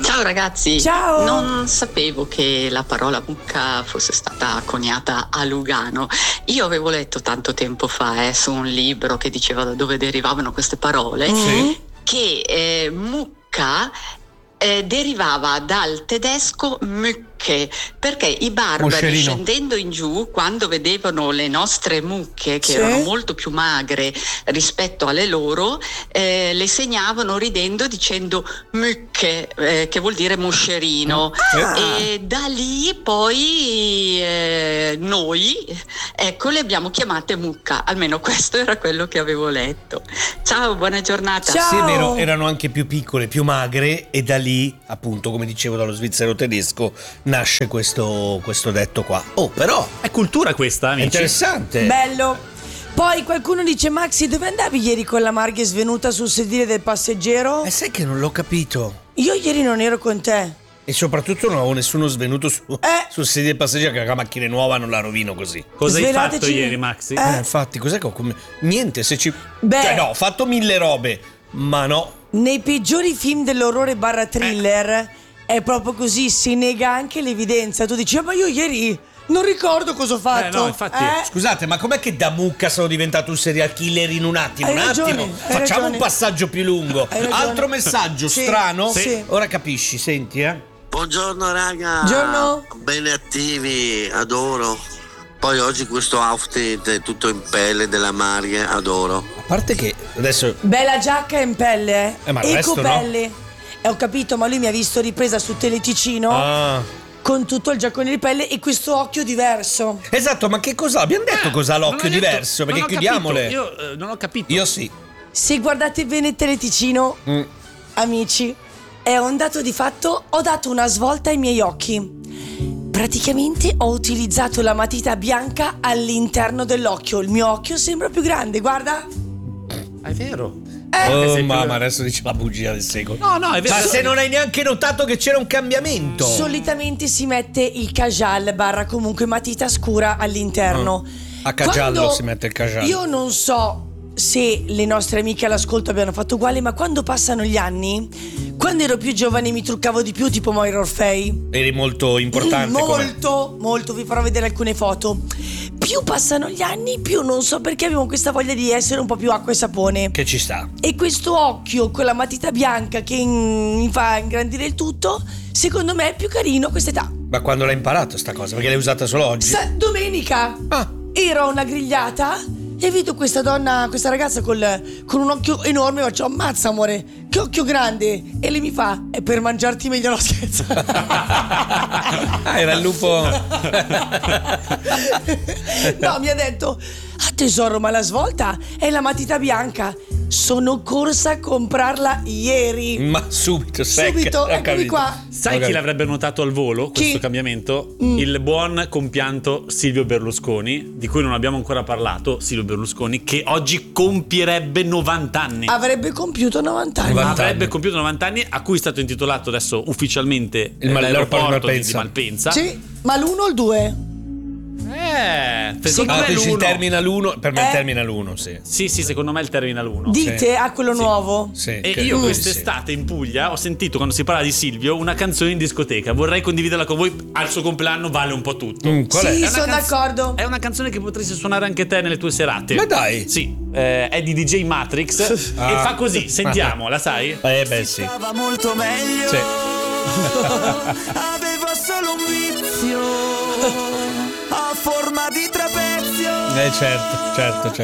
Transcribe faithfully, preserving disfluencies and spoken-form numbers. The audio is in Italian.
Ciao ragazzi. Ciao. Non sapevo che la parola mucca fosse stata coniata a Lugano. Io avevo letto tanto tempo fa eh, su un libro che diceva da dove derivavano queste parole, Mm. che eh, mucca eh, derivava dal tedesco Mücke, perché i barbari, Moscerino. scendendo in giù, quando vedevano le nostre mucche, che Sì. erano molto più magre rispetto alle loro, eh, le segnavano ridendo dicendo Mücke, eh, che vuol dire moscerino. Ah. E da lì poi eh, noi, ecco, le abbiamo chiamate mucca, almeno questo era quello che avevo letto. Ciao, buona giornata. Ciao. Sì, è vero, erano anche più piccole, più magre, e da lì, appunto, come dicevo, dallo svizzero tedesco nasce questo, questo detto qua. Oh, però È cultura questa, è amici. interessante. Bello. Poi qualcuno dice: Maxi, dove andavi ieri con la Marghe svenuta sul sedile del passeggero? E sai che non l'ho capito. Io ieri non ero con te. E soprattutto non avevo nessuno svenuto su, Eh. sul sedile passeggero, che la macchina è nuova, non la rovino così. Cosa hai fatto Svelateci. ieri, Maxi? Eh. Eh, infatti, cos'è che ho come... Niente, se ci... Beh. Cioè, no, ho fatto mille robe, ma no. Nei peggiori film dell'orrore barra thriller è proprio così, si nega anche l'evidenza. Tu dici: "Ah, ma io ieri non ricordo cosa ho fatto." Eh, no, infatti. Eh? Scusate, ma com'è che da mucca sono diventato un serial killer in un attimo? Hai un ragione, attimo, hai facciamo ragione. un passaggio più lungo. Hai ragione. Altro messaggio Sì, strano? sì. Ora capisci, senti, eh. Buongiorno raga. Buongiorno. Bene attivi, adoro. Poi oggi questo outfit è tutto in pelle della Marghe, adoro. A parte che adesso Bella giacca in pelle, eh? Eh, ma il resto no? Ecopelle. Eh, ho capito, ma lui mi ha visto ripresa su Teleticino Ah. con tutto il giaccone di pelle e questo occhio diverso. Esatto, ma che cosa? Abbiamo detto Eh, cos'ha non l'occhio hai detto- diverso, perché non ho chiudiamole. capito. Io eh, non ho capito. Io sì. Se guardate bene Teleticino, Mm. amici, è un dato di fatto, ho dato una svolta ai miei occhi. Praticamente ho utilizzato la matita bianca all'interno dell'occhio. Il mio occhio sembra più grande, guarda. È vero. Oh sei più- mamma, adesso dice la bugia del secolo. No, no, è vero. Ma se non hai neanche notato che c'era un cambiamento. Solitamente si mette il kajal barra comunque matita scura all'interno. A cagiallo Quando- si mette il cagiallo. Io non so se le nostre amiche all'ascolto abbiano fatto uguale, ma quando passano gli anni, quando ero più giovane mi truccavo di più, tipo Moira Orfei. Eri molto importante come... Molto, molto, vi farò vedere alcune foto. Più passano gli anni, più non so perché avevo questa voglia di essere un po' più acqua e sapone. Che ci sta. E questo occhio con la matita bianca che in- mi fa ingrandire il tutto, secondo me è più carino a quest'età. Ma quando l'hai imparato sta cosa? Perché l'hai usata solo oggi? Sa- domenica Ah. ero a una grigliata e vedo questa donna, questa ragazza col- con un occhio enorme. Faccio: ammazza amore, che occhio grande. E lei mi fa: è per mangiarti meglio. No, scherzo. Ah, era il lupo. No, mi ha detto: ah tesoro, ma la svolta è la matita bianca. Sono corsa a comprarla ieri. Ma subito, secca. Subito, Ho eccomi capito. qua. Sai Ho chi capito. l'avrebbe notato al volo, questo Chi? cambiamento? Mm. Il buon compianto Silvio Berlusconi, di cui non abbiamo ancora parlato, Silvio Berlusconi, che oggi compierebbe novanta anni. Avrebbe compiuto novanta anni. novanta Avrebbe anni. compiuto novanta anni, a cui è stato intitolato adesso ufficialmente Il Mal- l'aeroporto l'aeroporto di di, di Malpensa. Malpensa. Sì, ma l'uno o il due? Eh, Sì, secondo Ah, me dici il l'uno. termina l'uno? Per me Eh. il termina l'uno, sì. Sì, sì, secondo me il termina l'uno. Dite a quello nuovo. Sì, E credo io di quest'estate in Puglia ho sentito, quando si parla di Silvio, una canzone in discoteca. Vorrei condividerla con voi. Al suo compleanno vale un po' tutto. sì. Mm, qual Sì, è? È una sono canz- d'accordo. È una canzone che potresti suonare anche te nelle tue serate. Ma dai. Sì, eh, è di D J Matrix Ah. e fa così, sentiamo, la sai? Eh beh sì. Stava molto meglio. Sì. Aveva solo un vizio a forma di trapezio. Eh certo, certo, certo.